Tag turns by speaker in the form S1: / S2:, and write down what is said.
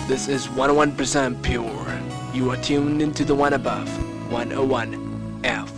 S1: This is 101% pure. You are tuned into the one above, 101 F.